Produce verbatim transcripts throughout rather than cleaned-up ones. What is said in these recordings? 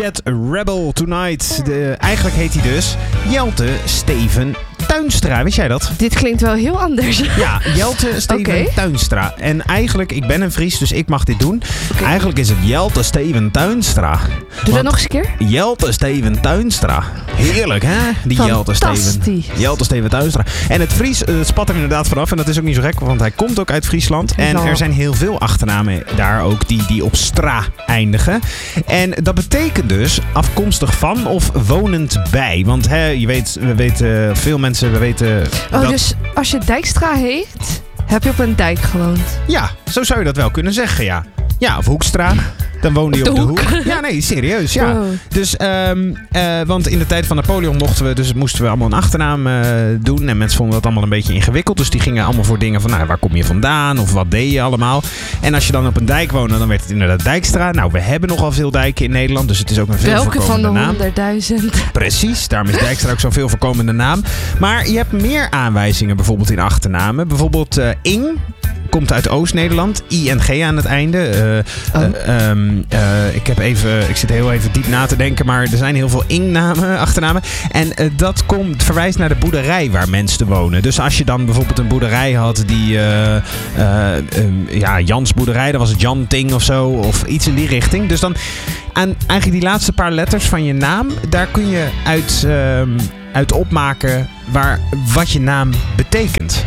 Jet Rebel Tonight. De, eigenlijk heet hij dus Jelte Steven Tuinstra. Weet jij dat? Dit klinkt wel heel anders. Ja, Jelte Steven okay. Tuinstra. En eigenlijk, ik ben een Fries, dus ik mag dit doen. Okay. Eigenlijk is het Jelte Steven Tuinstra. Doe Want dat nog eens een keer. Jelte Steven Tuinstra. Heerlijk, hè? Die Jelte Steven. Jelte Steven Tuinstra. En het Fries, het spat er inderdaad vanaf. En dat is ook niet zo gek, want hij komt ook uit Friesland. En er zijn heel veel achternamen daar ook die, die op stra eindigen. En dat betekent dus afkomstig van of wonend bij. Want hè, je weet, we weten, veel mensen we weten... Oh, dat... dus als je Dijkstra heet, heb je op een dijk gewoond? Ja, zo zou je dat wel kunnen zeggen, ja. Ja, of Hoekstra. Dan woonde je op de, op de hoek. hoek. Ja, nee, serieus, ja. Wow. Dus, um, uh, want in de tijd van Napoleon mochten we, dus moesten we allemaal een achternaam uh, doen. En mensen vonden dat allemaal een beetje ingewikkeld. Dus die gingen allemaal voor dingen van, nou, waar kom je vandaan? Of wat deed je allemaal? En als je dan op een dijk woonde, dan werd het inderdaad Dijkstra. Nou, we hebben nogal veel dijken in Nederland, dus het is ook een veel Welke voorkomende naam. Welke van de honderdduizend? Precies, daarom is Dijkstra ook zo'n veel voorkomende naam. Maar je hebt meer aanwijzingen bijvoorbeeld in achternamen. Bijvoorbeeld uh, Ing. Komt uit Oost-Nederland. I N G aan het einde. Uh, oh. uh, um, uh, ik, heb even, ik zit heel even diep na te denken. Maar er zijn heel veel Ing-namen, achternamen. En uh, dat komt, verwijst naar de boerderij waar mensen wonen. Dus als je dan bijvoorbeeld een boerderij had die... Uh, uh, um, ja, Jans boerderij. Dan was het Jan Ting of zo. Of iets in die richting. Dus dan aan eigenlijk die laatste paar letters van je naam. Daar kun je uit, uh, uit opmaken waar, wat je naam betekent.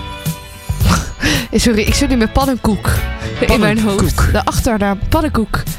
Sorry, ik zit nu met pannenkoek, pannenkoek in mijn hoofd. Daarachter naar pannenkoek.